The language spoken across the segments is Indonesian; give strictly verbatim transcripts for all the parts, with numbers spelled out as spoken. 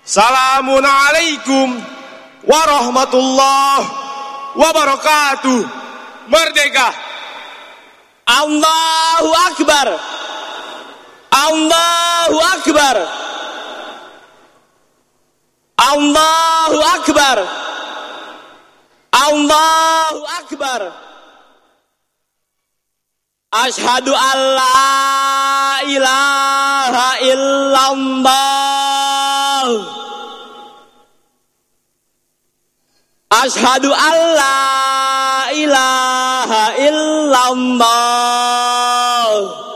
Assalamualaikum warahmatullahi wabarakatuh. Merdeka. Allahu Akbar. Allahu Akbar. Allahu Akbar. Allahu Akbar. Asyhadu an la ilaha illallah. Asyhadu an la ilaha illallah.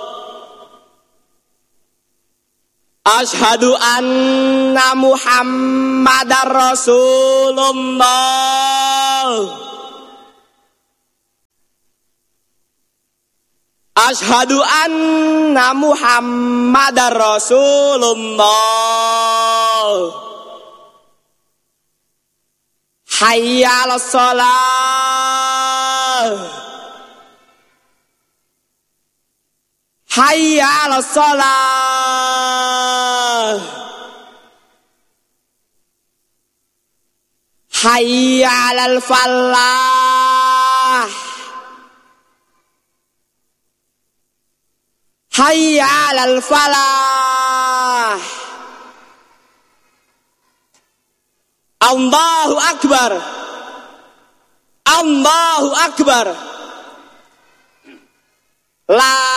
Asyhadu anna Muhammadar Rasulullah. Asyhadu anna Muhammadar Rasulullah. Hayya 'alas shalah. Hayya 'alas shalah. Hayya 'alal falah. Hayya 'alal falah. Allahu Akbar. Allahu Akbar. La